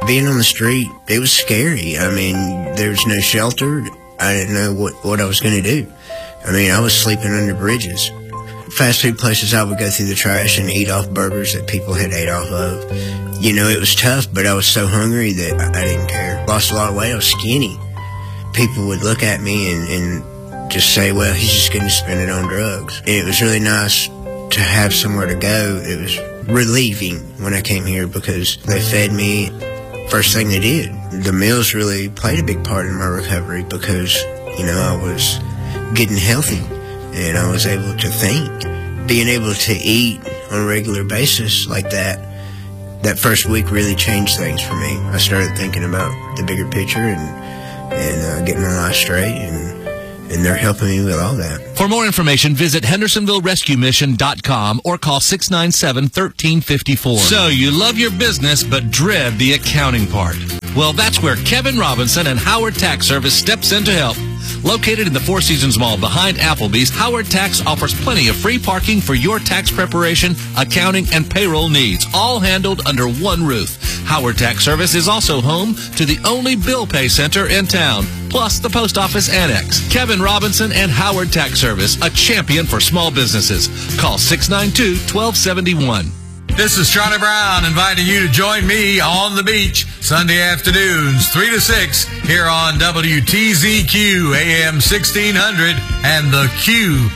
Being on the street, it was scary. I mean, there was no shelter. I didn't know what I was going to do. I mean, I was sleeping under bridges. Fast food places, I would go through the trash and eat off burgers that people had ate off of. You know, it was tough, but I was so hungry that I didn't care. Lost a lot of weight. I was skinny. People would look at me and just say, well, he's just going to spend it on drugs. And it was really nice to have somewhere to go. It was relieving when I came here because they fed me. First thing they did. The meals really played a big part in my recovery because, you know, I was getting healthy and I was able to think. Being able to eat on a regular basis like that first week really changed things for me. I started thinking about the bigger picture and getting my life straight, and they're helping me with all that. For more information, visit HendersonvilleRescueMission.com or call 697-1354. So you love your business but dread the accounting part. Well, that's where Kevin Robinson and Howard Tax Service steps in to help. Located in the Four Seasons Mall behind Applebee's, Howard Tax offers plenty of free parking for your tax preparation, accounting, and payroll needs, all handled under one roof. Howard Tax Service is also home to the only bill pay center in town, plus the post office annex. Kevin Robinson and Howard Tax Service, a champion for small businesses. Call 692-1271. This is Charlie Brown inviting you to join me on the beach Sunday afternoons, 3 to 6, here on WTZQ AM 1600 and the Q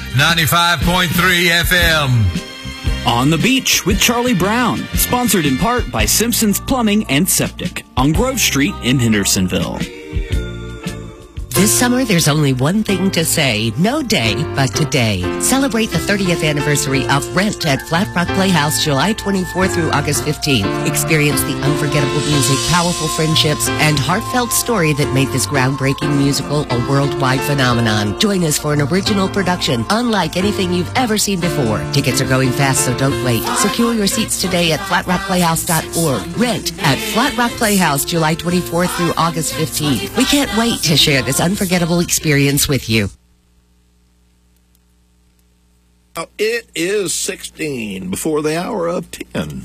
95.3 FM. On the Beach with Charlie Brown, sponsored in part by Simpson's Plumbing and Septic on Grove Street in Hendersonville. This summer, there's only one thing to say. No day but today. Celebrate the 30th anniversary of Rent at Flat Rock Playhouse, July 24 through August 15. Experience the unforgettable music, powerful friendships, and heartfelt story that made this groundbreaking musical a worldwide phenomenon. Join us for an original production unlike anything you've ever seen before. Tickets are going fast, so don't wait. Secure your seats today at flatrockplayhouse.org. Rent at Flat Rock Playhouse, July 24 through August 15. We can't wait to share this unforgettable experience with you. It is 16 before the hour of 10.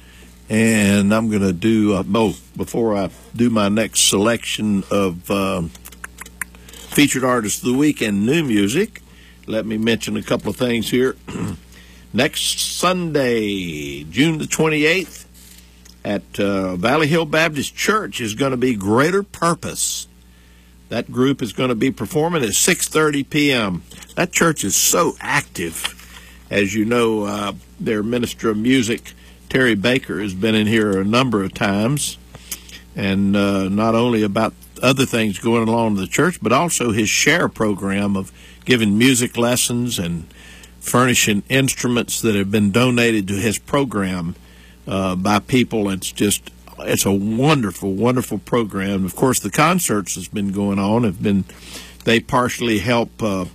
And I'm going to do, before I do my next selection of featured artists of the week and new music, let me mention a couple of things here. Next Sunday, June the 28th, at Valley Hill Baptist Church is going to be Greater Purpose. That group is going to be performing at 6:30 p.m. That church is so active. As you know, their minister of music, Terry Baker, has been in here a number of times. And not only about other things going along in the church, but also his SHARE program of giving music lessons and furnishing instruments that have been donated to his program by people. It's a wonderful, wonderful program. Of course, the concerts that's been going on they partially help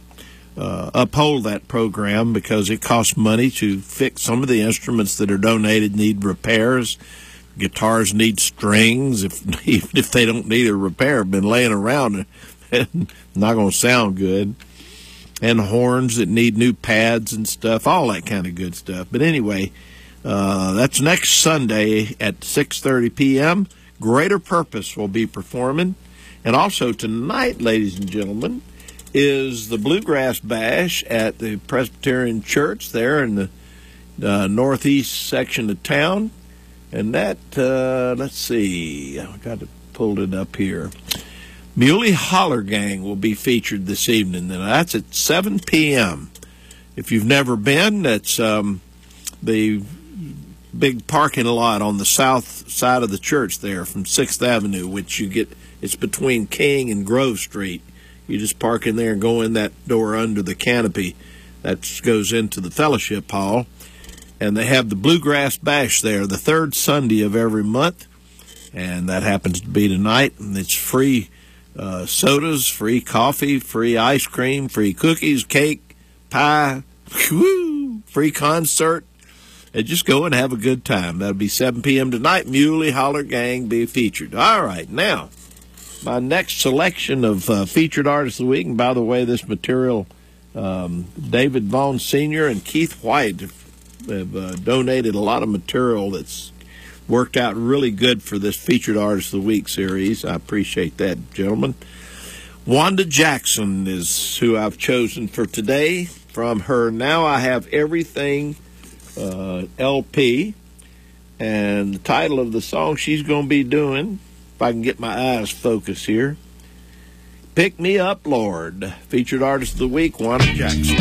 uphold that program because it costs money to fix some of the instruments that are donated, need repairs. Guitars need strings, even if they don't need a repair, have been laying around and not going to sound good. And horns that need new pads and stuff, all that kind of good stuff. But anyway, that's next Sunday at 6:30 p.m. Greater Purpose will be performing. And also tonight, ladies and gentlemen, is the Bluegrass Bash at the Presbyterian Church there in the northeast section of town. And that, let's see, I've got to pull it up here. Muley Holler Gang will be featured this evening. And that's at 7 p.m. If you've never been, that's the big parking lot on the south side of the church there from 6th Avenue, which it's between King and Grove Street. You just park in there and go in that door under the canopy that goes into the fellowship hall. And they have the Bluegrass Bash there the third Sunday of every month. And that happens to be tonight. And it's free sodas, free coffee, free ice cream, free cookies, cake, pie, free concert. And just go and have a good time. That'll be 7 p.m. tonight. Muley Holler Gang be featured. All right, now, my next selection of featured artists of the week, and by the way, this material, David Vaughn Sr. and Keith White have donated a lot of material that's worked out really good for this Featured Artist of the Week series. I appreciate that, gentlemen. Wanda Jackson is who I've chosen for today. From her Now I Have Everything LP. And the title of the song she's going to be doing, if I can get my eyes focused here, Pick Me Up, Lord. Featured Artist of the Week, Wanda Jackson.